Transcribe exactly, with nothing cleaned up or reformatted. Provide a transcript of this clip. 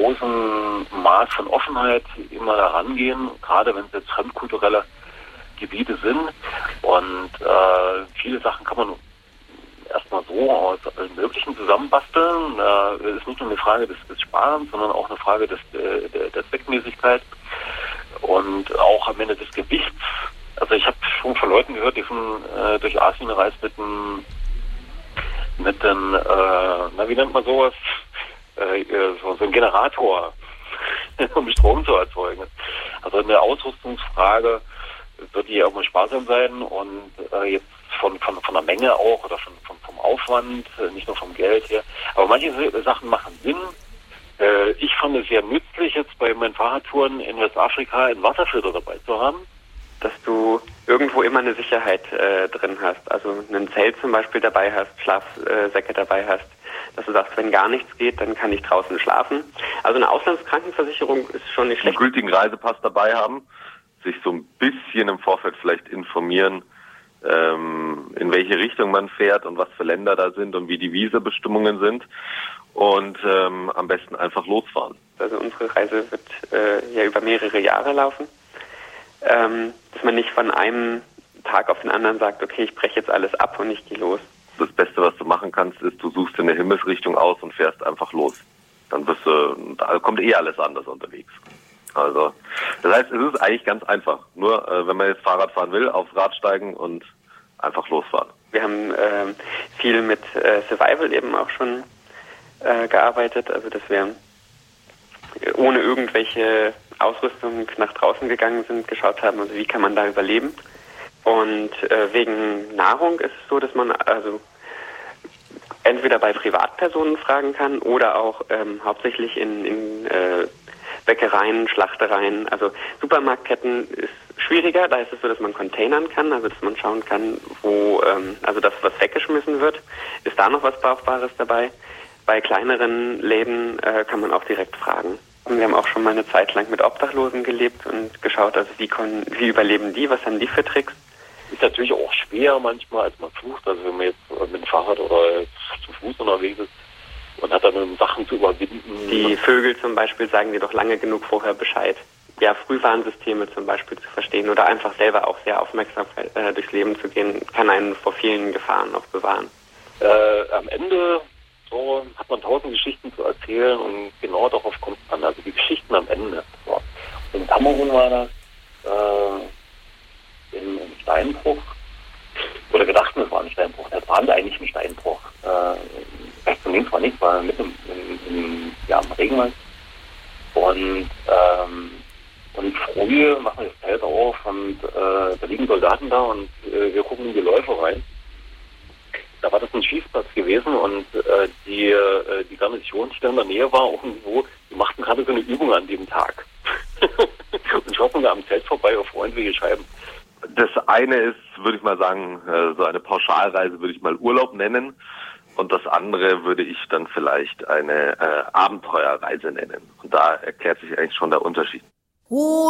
großem Maß von Offenheit immer herangehen, gerade wenn es jetzt fremdkulturelle Gebiete sind. Und äh, viele Sachen kann man erstmal so aus allen möglichen zusammenbasteln. Es äh, ist nicht nur eine Frage des, des Sparens, sondern auch eine Frage des, äh, der, der Zweckmäßigkeit und auch am Ende des Gewichts. Also ich habe schon von Leuten gehört, die sind äh, durch Asien reist mit einem, mit einem, äh, na wie nennt man sowas, äh, so, so ein Generator, um Strom zu erzeugen. Also eine Ausrüstungsfrage wird die irgendwann sparsam sein und äh, jetzt von, von, von der Menge auch oder von, von, vom Aufwand, äh, nicht nur vom Geld her. Aber manche Sachen machen Sinn. Äh, ich fand es sehr nützlich, jetzt bei meinen Fahrradtouren in Westafrika einen Wasserfilter dabei zu haben. Dass du irgendwo immer eine Sicherheit äh, drin hast, also ein Zelt zum Beispiel dabei hast, Schlafsäcke dabei hast, dass du sagst, wenn gar nichts geht, dann kann ich draußen schlafen. Also eine Auslandskrankenversicherung ist schon nicht schlecht. Einen gültigen Reisepass dabei haben, sich so ein bisschen im Vorfeld vielleicht informieren, ähm, in welche Richtung man fährt und was für Länder da sind und wie die Visabestimmungen sind und ähm, am besten einfach losfahren. Also unsere Reise wird äh, ja über mehrere Jahre laufen. Ähm, dass man nicht von einem Tag auf den anderen sagt, okay, ich breche jetzt alles ab und ich gehe los. Das Beste, was du machen kannst, ist, du suchst in der Himmelsrichtung aus und fährst einfach los. Dann wirst du, da kommt eh alles anders unterwegs. Also, das heißt, es ist eigentlich ganz einfach. Nur, äh, wenn man jetzt Fahrrad fahren will, aufs Rad steigen und einfach losfahren. Wir haben äh, viel mit äh, Survival eben auch schon äh, gearbeitet, also dass wir ohne irgendwelche Ausrüstung nach draußen gegangen sind, geschaut haben, also wie kann man da überleben. Und äh, wegen Nahrung ist es so, dass man also entweder bei Privatpersonen fragen kann oder auch ähm, hauptsächlich in, in äh, Bäckereien, Schlachtereien, also Supermarktketten ist schwieriger, da ist es so, dass man containern kann, also dass man schauen kann, wo, ähm, also das, was weggeschmissen wird, ist da noch was Brauchbares dabei. Bei kleineren Läden äh, kann man auch direkt fragen. Wir haben auch schon mal eine Zeit lang mit Obdachlosen gelebt und geschaut, also wie, kon- wie überleben die, was haben die für Tricks. Ist natürlich auch schwer manchmal, als man sucht, also wenn man jetzt mit dem Fahrrad oder zu Fuß unterwegs ist und hat dann Sachen zu überwinden. Die Vögel zum Beispiel sagen dir doch lange genug vorher Bescheid. Ja, Frühwarnsysteme zum Beispiel zu verstehen oder einfach selber auch sehr aufmerksam äh, durchs Leben zu gehen, kann einen vor vielen Gefahren auch bewahren. Äh, am Ende so hat man tausend Geschichten zu erzählen und genau darauf kommt man, also die Geschichten am Ende. So. In Kamerun war das, äh, in, in Steinbruch, oder gedachten, es war ein Steinbruch, das war eigentlich ein Steinbruch. Äh, rechts und links war nichts, war mitten im, im, ja, im Regenwald. Und, ähm, und früh machen wir das Zelt auf und äh, da liegen Soldaten da und äh, wir gucken in die Läufe rein. Da war das ein Schießplatz gewesen und äh, die, äh, die Garnison, die da in der Nähe war, irgendwo, die machten gerade so eine Übung an dem Tag. Und schossen da am Zelt vorbei auf freundliche Scheiben. Das eine ist, würde ich mal sagen, äh, so eine Pauschalreise würde ich mal Urlaub nennen. Und das andere würde ich dann vielleicht eine äh, Abenteuerreise nennen. Und da erklärt sich eigentlich schon der Unterschied.